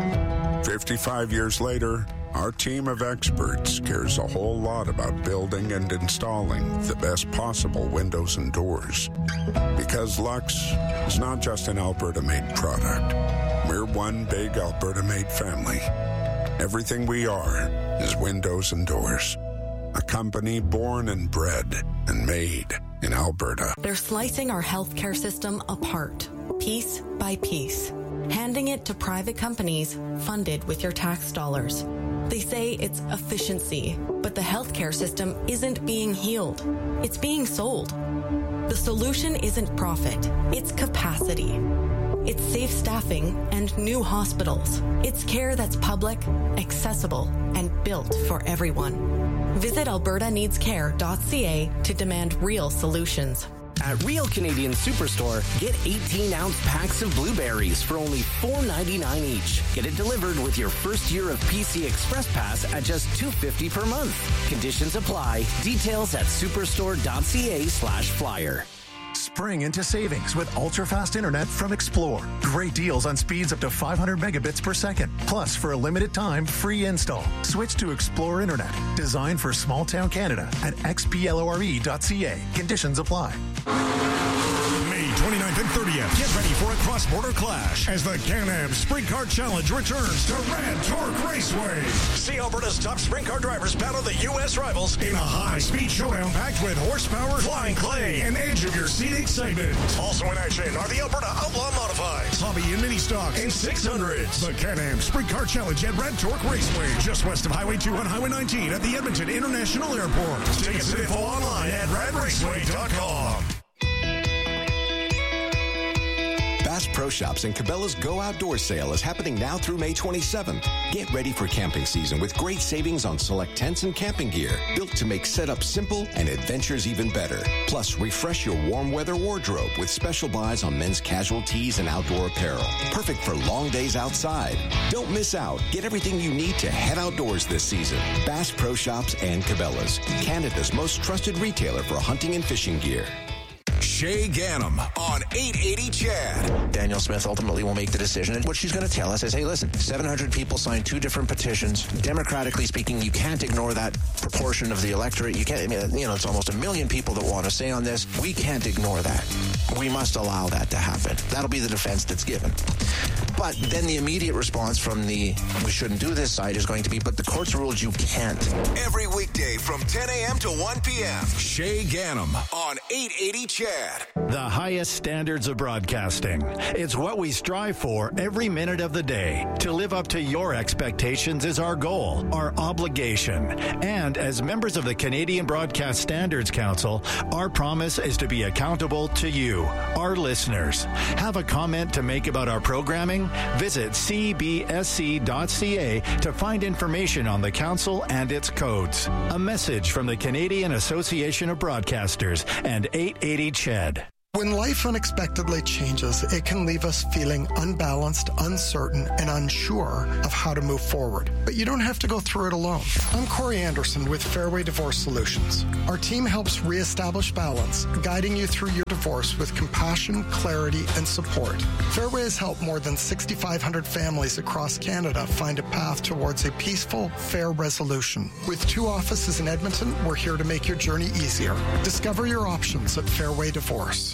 55 years later, our team of experts cares a whole lot about building and installing the best possible windows and doors. Because Lux is not just an Alberta-made product. We're one big Alberta-made family. Everything we are is windows and doors. A company born and bred and made in Alberta. They're slicing our healthcare system apart, piece by piece, handing it to private companies funded with your tax dollars. They say it's efficiency, but the healthcare system isn't being healed. It's being sold. The solution isn't profit, it's capacity. It's safe staffing and new hospitals. It's care that's public, accessible, and built for everyone. Visit albertaneedscare.ca to demand real solutions. At Real Canadian Superstore, get 18-ounce packs of blueberries for only $4.99 each. Get it delivered with your first year of PC Express Pass at just $2.50 per month. Conditions apply. Details at superstore.ca/flyer. Spring into savings with ultra-fast internet from Explore. Great deals on speeds up to 500 megabits per second. Plus, for a limited time, free install. Switch to Explore Internet, designed for small-town Canada at xplore.ca. Conditions apply. May 29th and 30th, get ready for a cross-border clash as the Can-Am Sprint Car Challenge returns to Red Torque Raceway. See Alberta's top sprint car drivers battle the U.S. rivals in a high-speed showdown packed with horsepower, flying clay, and edge-of-your-seat excitement. Also in action are the Alberta Outlaw Modifieds, Hobby and Mini Stocks, and 600s. The Can-Am Sprint Car Challenge at Red Torque Raceway, just west of Highway 2 on Highway 19 at the Edmonton International Airport. Tickets and info online at radraceway.com. Bass Pro Shops and Cabela's Go Outdoors sale is happening now through May 27th. Get ready for camping season with great savings on select tents and camping gear, built to make setup simple and adventures even better. Plus, refresh your warm weather wardrobe with special buys on men's casual tees and outdoor apparel. Perfect for long days outside. Don't miss out. Get everything you need to head outdoors this season. Bass Pro Shops and Cabela's, Canada's most trusted retailer for hunting and fishing gear. Shay Ganem on 880 CHED. Danielle Smith ultimately will make the decision. And what she's going to tell us is, hey, listen, 700 people signed 2 different petitions. Democratically speaking, you can't ignore that proportion of the electorate. You can't, it's almost 1 million people that want to say on this. We can't ignore that. We must allow that to happen. That'll be the defense that's given. But then the immediate response from the we shouldn't do this side is going to be, but the court's ruled you can't. Every weekday from 10 a.m. to 1 p.m. Shay Ganem on 880 CHED. The highest standards of broadcasting. It's what we strive for every minute of the day. To live up to your expectations is our goal, our obligation. And as members of the Canadian Broadcast Standards Council, our promise is to be accountable to you, our listeners. Have a comment to make about our programming? Visit cbsc.ca to find information on the council and its codes. A message from the Canadian Association of Broadcasters and 880 CHED. When life unexpectedly changes, it can leave us feeling unbalanced, uncertain, and unsure of how to move forward. But you don't have to go through it alone. I'm Corey Anderson with Fairway Divorce Solutions. Our team helps reestablish balance, guiding you through your divorce with compassion, clarity, and support. Fairway has helped more than 6,500 families across Canada find a path towards a peaceful, fair resolution. With 2 offices in Edmonton, we're here to make your journey easier. Discover your options at Fairway Divorce.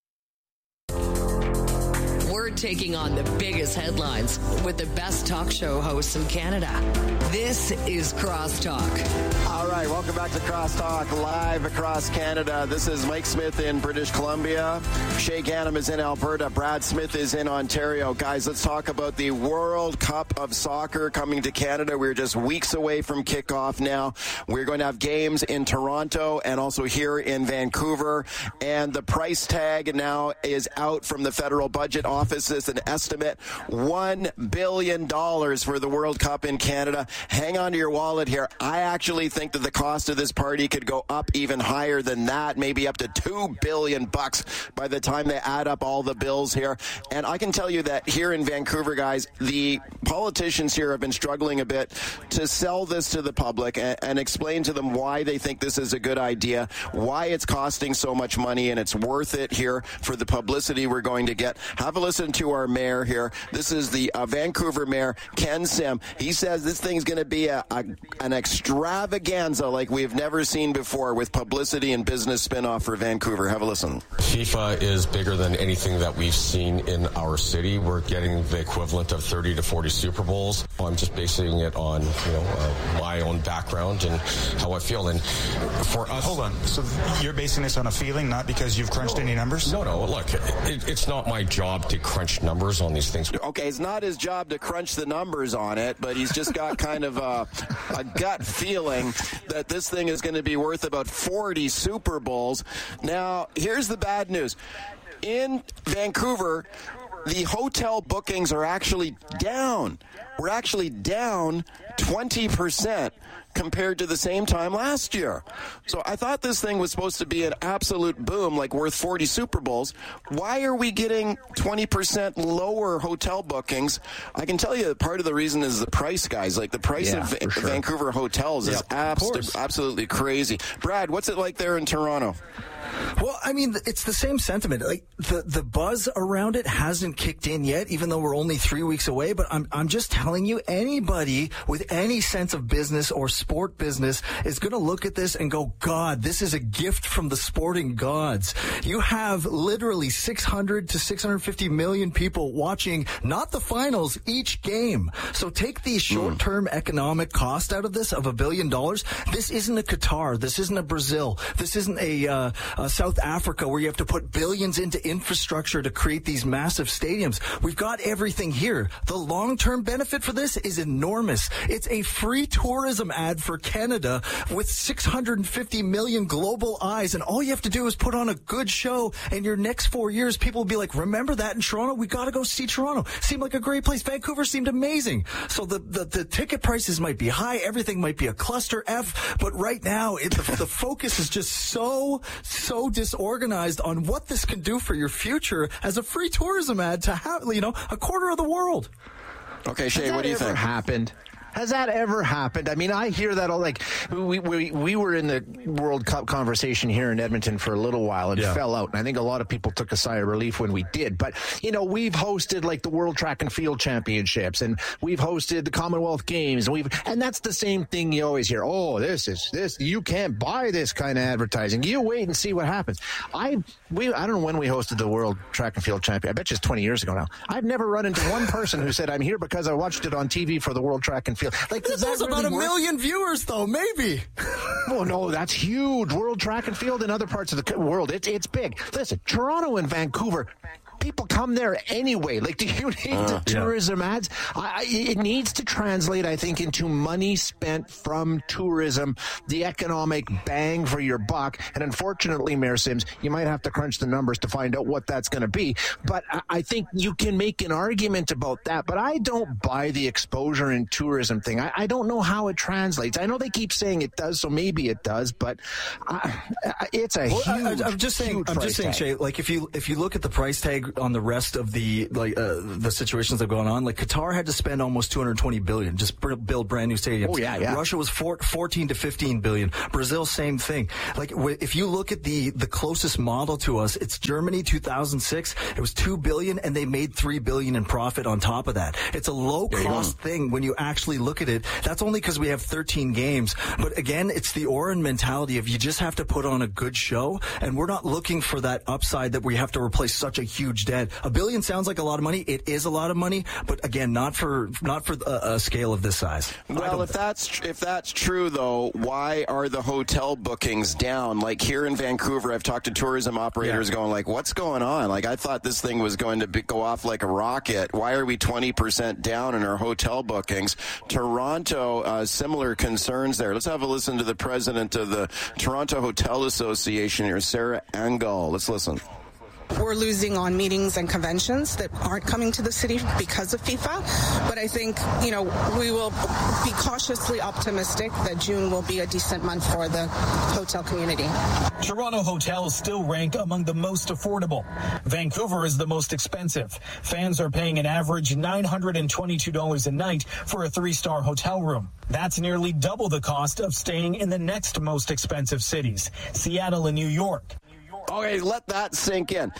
We're taking on the biggest headlines with the best talk show hosts in Canada. This is Crosstalk. All right, welcome back to Crosstalk, live across Canada. This is Mike Smith in British Columbia. Shay Ganem is in Alberta. Brad Smith is in Ontario. Guys, let's talk about the World Cup of Soccer coming to Canada. We're just weeks away from kickoff now. We're going to have games in Toronto and also here in Vancouver. And the price tag now is out from the federal budget office. It's an estimate $1 billion for the World Cup in Canada. Hang on to your wallet here. I actually think that the cost of this party could go up even higher than that, maybe up to $2 billion by the time they add up all the bills here. And I can tell you that here in Vancouver, guys, the politicians here have been struggling a bit to sell this to the public and explain to them why they think this is a good idea, why it's costing so much money, and it's worth it here for the publicity we're going to get. Have a listen to our mayor here. This is the Vancouver mayor, Ken Sim. He says this thing's going to be an extravaganza like we've never seen before with publicity and business spinoff for Vancouver. Have a listen. FIFA is bigger than anything that we've seen in our city. We're getting the equivalent of 30 to 40 Super Bowls. I'm just basing it on, my own background and how I feel. And for us... Hold on. So you're basing this on a feeling, not because you've crunched any numbers? No. Look, it's not my job to crunch numbers on these things. Okay, it's not his job to crunch the numbers on it, but he's just got kind of a gut feeling that this thing is going to be worth about 40 Super Bowls. Now, here's the bad news. In Vancouver, the hotel bookings are actually down. We're actually down 20% compared to the same time last year. So I thought this thing was supposed to be an absolute boom, like worth 40 Super Bowls. Why are we getting 20% lower hotel bookings? I can tell you part of the reason is the price, guys. Like the price of Vancouver hotels is absolutely crazy. Brad, what's it like there in Toronto? Well, I mean, it's the same sentiment. Like the buzz around it hasn't kicked in yet, even though we're only 3 weeks away. But I'm just telling you, anybody with any sense of business or sport business is going to look at this and go, God, this is a gift from the sporting gods. You have literally 600 to 650 million people watching, not the finals, each game. So take the short-term economic cost out of this of $1 billion. This isn't a Qatar. This isn't a Brazil. This isn't a South Africa where you have to put billions into infrastructure to create these massive stadiums. We've got everything here. The long-term benefit for this is enormous. It's a free tourism ad for Canada with 650 million global eyes, and all you have to do is put on a good show, and your next 4 years, people will be like, remember that in Toronto? We got to go see Toronto. Seemed like a great place. Vancouver seemed amazing. So the ticket prices might be high. Everything might be a cluster F, but right now, the focus is just so disorganized on what this can do for your future as a free tourism ad to have, a quarter of the world. Okay, Shay, what do you think? Has that ever happened? I mean, I hear that all, like, we were in the World Cup conversation here in Edmonton for a little while and fell out. And I think a lot of people took a sigh of relief when we did. But, we've hosted like the World Track and Field Championships, and we've hosted the Commonwealth Games, and that's the same thing you always hear. Oh, this, you can't buy this kind of advertising. You wait and see what happens. I don't know when we hosted the World Track and Field Champion. I bet you it's 20 years ago now. I've never run into one person who said, I'm here because I watched it on TV for the World Track and Field. Like, does that really about 1 million viewers, though, maybe. Well, no, that's huge. World Track and Field in other parts of the world, it's big. Listen, Toronto and Vancouver, people come there anyway. Like, do you need the tourism ads? It needs to translate, I think, into money spent from tourism, the economic bang for your buck. And unfortunately, Mayor Sims, you might have to crunch the numbers to find out what that's going to be. But I think you can make an argument about that. But I don't buy the exposure in tourism thing. I don't know how it translates. I know they keep saying it does, so maybe it does. But it's a huge. I'm just saying, Shay. Like, if you look at the price tag on the rest of the situations that are going on, like Qatar had to spend almost $220 billion just build brand new stadiums. Oh yeah. Russia was 14 to 15 billion. Brazil, same thing. Like, if you look at the closest model to us, it's Germany 2006. It was $2 billion, and they made $3 billion in profit on top of that. It's a low cost thing when you actually look at it. That's only because we have 13 games. But again, it's the Oren mentality of you just have to put on a good show, and we're not looking for that upside that we have to replace such a huge debt. $1 billion sounds like a lot of money. It is a lot of money, but again, not for a scale of this size. Well, if that's true, though, why are the hotel bookings down? Like, here in Vancouver, I've talked to tourism operators going like, what's going on? Like, I thought this thing was going to go off like a rocket. Why are we 20% down in our hotel bookings? Toronto, similar concerns there. Let's have a listen to the president of the Toronto Hotel Association here, Sarah Engel. Let's listen. We're losing on meetings and conventions that aren't coming to the city because of FIFA. But I think, we will be cautiously optimistic that June will be a decent month for the hotel community. Toronto hotels still rank among the most affordable. Vancouver is the most expensive. Fans are paying an average $922 a night for a 3-star hotel room. That's nearly double the cost of staying in the next most expensive cities, Seattle and New York. Okay, let that sink in.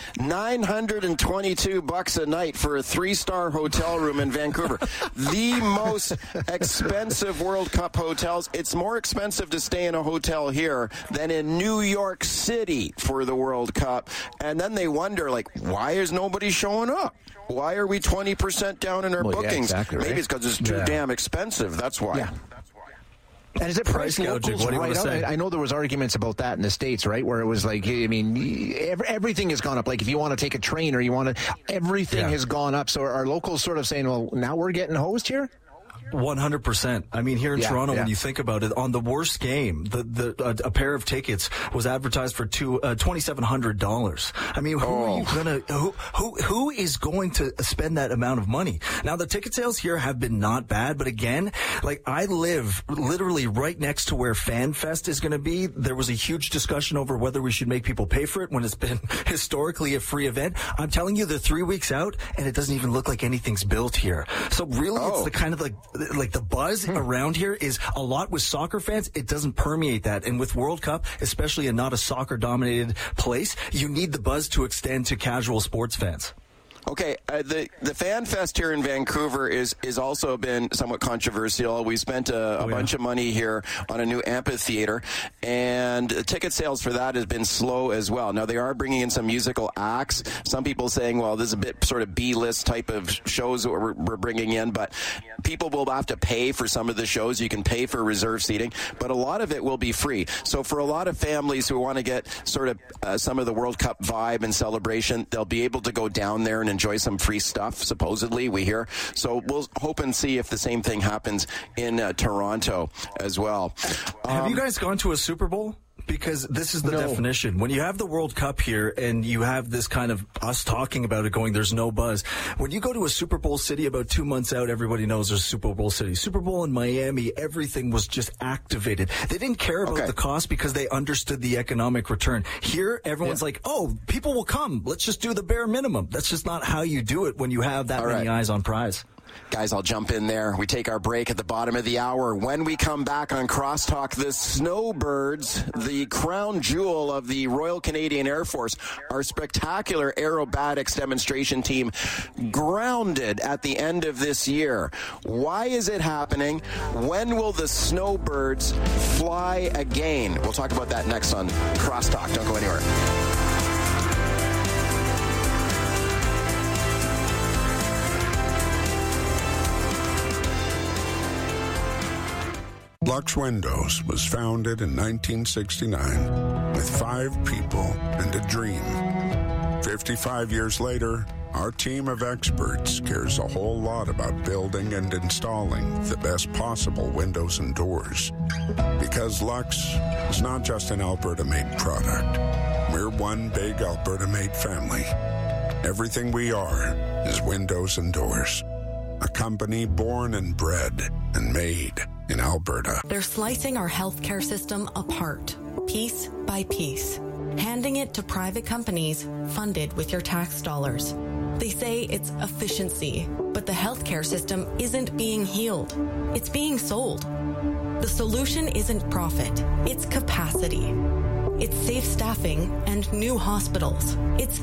$922 a night for a 3-star hotel room in Vancouver. The most expensive World Cup hotels. It's more expensive to stay in a hotel here than in New York City for the World Cup. And then they wonder, like, why is nobody showing up? Why are we 20% down in our bookings? Yeah, exactly, Maybe it's because it's too damn expensive. That's why. Yeah. And is it price locals right out? I know there was arguments about that in the States, right? Where it was like, I mean, everything has gone up. Like, if you want to take a train or everything has gone up. So are locals sort of saying, well, now we're getting hosed here? 100%. I mean, here in Toronto, when you think about it, on the worst game, a pair of tickets was advertised for $2,700. I mean, who is going to spend that amount of money? Now, the ticket sales here have been not bad, but again, like, I live literally right next to where FanFest is going to be. There was a huge discussion over whether we should make people pay for it when it's been historically a free event. I'm telling you, they're 3 weeks out, and it doesn't even look like anything's built here. So really, it's the kind of like the buzz around here is a lot with soccer fans. It doesn't permeate that. And with World Cup, especially in not a soccer-dominated place, you need the buzz to extend to casual sports fans. Okay, the Fan Fest here in Vancouver is also been somewhat controversial. We spent a bunch of money here on a new amphitheater, and ticket sales for that has been slow as well. Now, they are bringing in some musical acts. Some people saying, well, this is a bit sort of B-list type of shows that we're bringing in, but people will have to pay for some of the shows. You can pay for reserve seating, but a lot of it will be free. So for a lot of families who want to get sort of some of the World Cup vibe and celebration, they'll be able to go down there and enjoy some free stuff, supposedly, we hear. So we'll hope and see if the same thing happens in Toronto as well. Have you guys gone to a Super Bowl? Because this is the definition. When you have the World Cup here and you have this kind of us talking about it going, there's no buzz. When you go to a Super Bowl city about 2 months out, everybody knows there's a Super Bowl city. Super Bowl in Miami, everything was just activated. They didn't care about the cost because they understood the economic return. Here, everyone's like, oh, people will come. Let's just do the bare minimum. That's just not how you do it when you have that many eyes on prize. Guys, I'll jump in there. We take our break at the bottom of the hour. When we come back on Crosstalk, the Snowbirds, the crown jewel of the Royal Canadian Air Force, our spectacular aerobatics demonstration team, grounded at the end of this year. Why is it happening? When will the Snowbirds fly again? We'll talk about that next on Crosstalk. Don't go anywhere. Lux Windows was founded in 1969 with 5 people and a dream. 55 years later, our team of experts cares a whole lot about building and installing the best possible windows and doors. Because Lux is not just an Alberta-made product. We're one big Alberta-made family. Everything we are is windows and doors. A company born and bred and made in Alberta. They're slicing our healthcare system apart, piece by piece, handing it to private companies funded with your tax dollars. They say it's efficiency, but the healthcare system isn't being healed. It's being sold. The solution isn't profit, it's capacity. It's safe staffing and new hospitals. It's